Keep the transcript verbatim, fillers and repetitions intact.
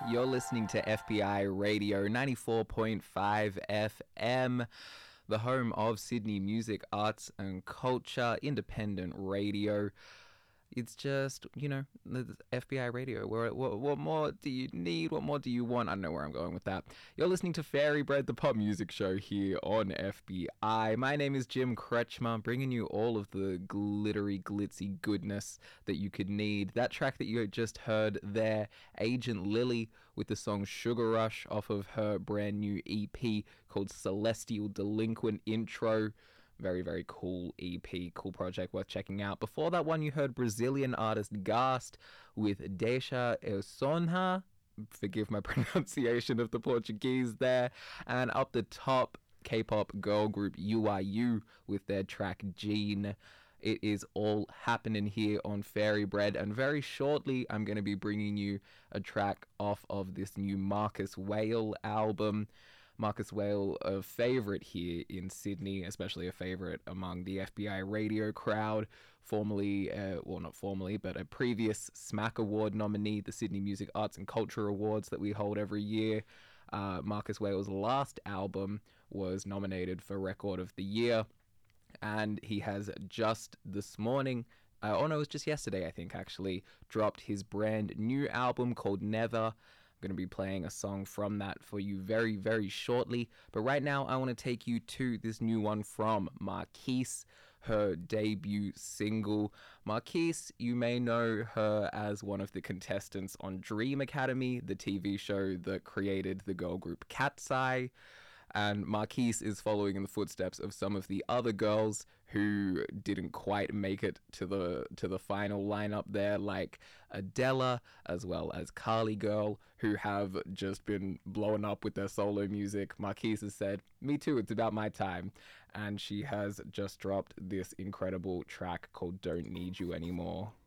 You're listening to F B I Radio ninety-four point five F M, the home of Sydney music, arts and culture, independent radio. It's just, you know, the F B I Radio. What, what, what more do you need? What more do you want? I don't know where I'm going with that. You're listening to Fairy Bread, the pop music show here on F B I. My name is Jim Kretschmer, bringing you all of the glittery, glitzy goodness that you could need. That track that you just heard there, Agent Lily, with the song Sugar Rush off of her brand new E P called Celestial Delinquent Intro. Very, very cool E P, cool project worth checking out. Before that one, you heard Brazilian artist Gast with Deixa Eu Sonhar. Forgive my pronunciation of the Portuguese there. And up the top, K-pop girl group U I U with their track Gene. It is all happening here on Fairy Bread, and very shortly I'm going to be bringing you a track off of this new Marcus Whale album. Marcus Whale, a favourite here in Sydney, especially a favourite among the F B I radio crowd, formerly, uh, well not formerly, but a previous SMAC Award nominee, the Sydney Music Arts and Culture Awards that we hold every year. Uh, Marcus Whale's last album was nominated for Record of the Year, and he has just this morning, uh, oh no, it was just yesterday I think actually, dropped his brand new album called Never. I'm going to be playing a song from that for you very, very shortly. But right now, I want to take you to this new one from Marquise, her debut single. Marquise, you may know her as one of the contestants on Dream Academy, the T V show that created the girl group Cat's Eye. And Marquise is following in the footsteps of some of the other girls who didn't quite make it to the to the final lineup there, like Adela, as well as Carly Girl, who have just been blowing up with their solo music. Marquise has said, me too, it's about my time. And she has just dropped this incredible track called Don't Need You Anymore.